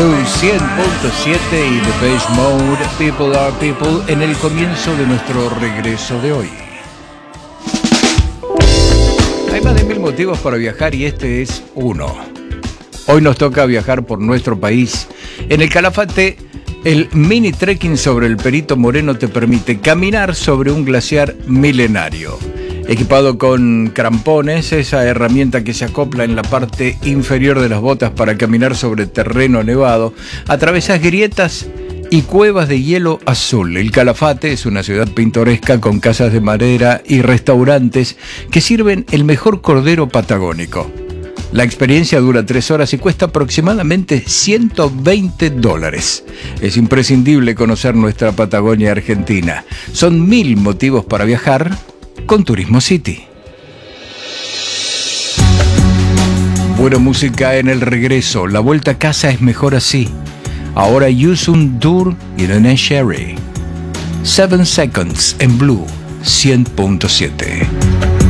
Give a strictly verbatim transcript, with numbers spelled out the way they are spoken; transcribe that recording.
Blues cien punto siete y Depeche Mode, People Are People, en el comienzo de nuestro regreso de hoy. Hay más de mil motivos para viajar y este es uno. Hoy nos toca viajar por nuestro país. En el Calafate, el mini trekking sobre el Perito Moreno te permite caminar sobre un glaciar milenario. Equipado con crampones, esa herramienta que se acopla en la parte inferior de las botas para caminar sobre terreno nevado, atravesas grietas y cuevas de hielo azul. El Calafate es una ciudad pintoresca con casas de madera y restaurantes que sirven el mejor cordero patagónico. La experiencia dura tres horas y cuesta aproximadamente ciento veinte dólares. Es imprescindible conocer nuestra Patagonia Argentina. Son mil motivos para viajar con Turismo City. Buena música en el regreso. La vuelta a casa es mejor así. Ahora Yusun Dur y René Sherry. Seven Seconds en Blue cien punto siete.